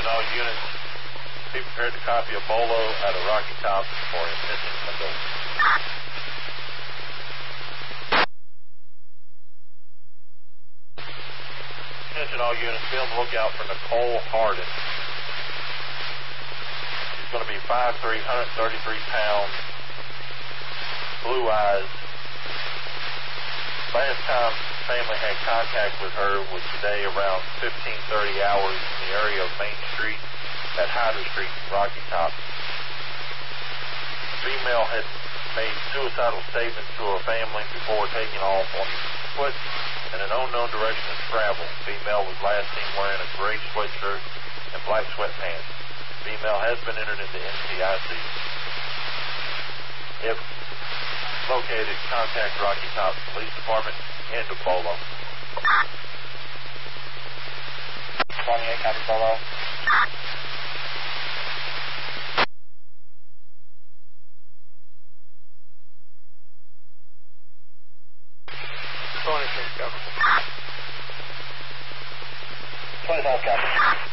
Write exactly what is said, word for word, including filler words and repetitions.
all units, be prepared to copy a bolo out of Rocky Top for a missing window. Attention all units, be on the lookout for Nicole Harden. She's going to be five three, one hundred thirty-three pounds, blue eyes. Last time family had contact with her was today around fifteen thirty hours in the area of Main Street at Hyder Street, Rocky Top. Female had made suicidal statements to her family before taking off on foot in an unknown direction of travel. Female was last seen wearing a gray sweatshirt and black sweatpants. Female has been entered into N C I C. If located, contact Rocky Top Police Department and Bolo. twenty-eight, copy Bolo. twenty-six, copy. twenty-five, copy.